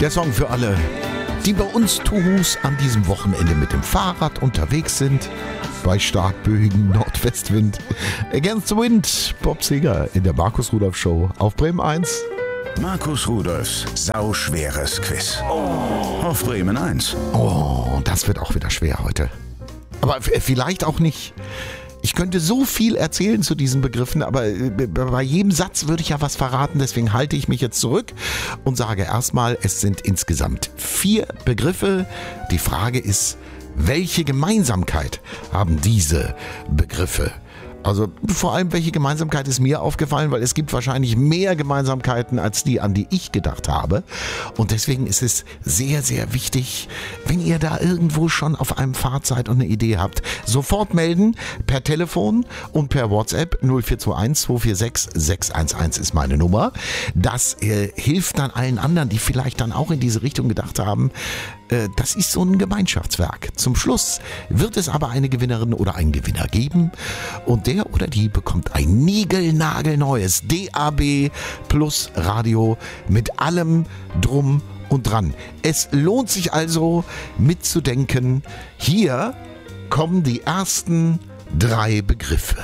Der Song für alle, die bei uns zu Hus an diesem Wochenende mit dem Fahrrad unterwegs sind. Bei stark böigem Nordwestwind. Against the Wind, Bob Seger in der Markus Rudolph Show auf Bremen 1. Markus Rudolphs sauschweres Quiz. Auf Bremen 1. Oh, das wird auch wieder schwer heute. Aber vielleicht auch nicht. Ich könnte so viel erzählen zu diesen Begriffen, aber bei jedem Satz würde ich ja was verraten. Deswegen halte ich mich jetzt zurück und sage erstmal, es sind insgesamt 4 Begriffe. Die Frage ist, welche Gemeinsamkeit haben diese Begriffe? Also vor allem, welche Gemeinsamkeit ist mir aufgefallen, weil es gibt wahrscheinlich mehr Gemeinsamkeiten als die, an die ich gedacht habe. Und deswegen ist es sehr, sehr wichtig, wenn ihr da irgendwo schon auf einem Pfad seid und eine Idee habt, sofort melden per Telefon und per WhatsApp 0421 246 611 ist meine Nummer. Das hilft dann allen anderen, die vielleicht dann auch in diese Richtung gedacht haben. Das ist so ein Gemeinschaftswerk. Zum Schluss wird es aber eine Gewinnerin oder einen Gewinner geben und der oder die bekommt ein niegelnagelneues DAB Plus Radio mit allem drum und dran. Es lohnt sich also mitzudenken. Hier kommen die ersten 3 Begriffe.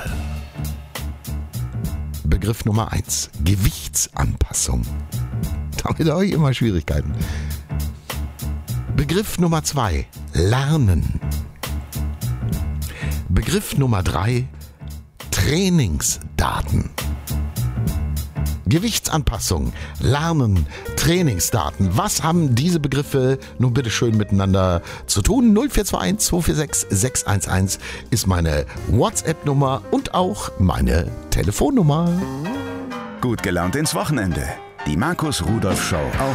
Begriff Nummer 1, Gewichtsanpassung. Damit habe ich immer Schwierigkeiten. Begriff Nummer 2, Lernen. Begriff Nummer 3, Trainingsdaten. Gewichtsanpassung, Lernen, Trainingsdaten. Was haben diese Begriffe nun bitte schön miteinander zu tun? 0421 246 611 ist meine WhatsApp-Nummer und auch meine Telefonnummer. Gut gelaunt ins Wochenende. Die Markus Rudolph Show.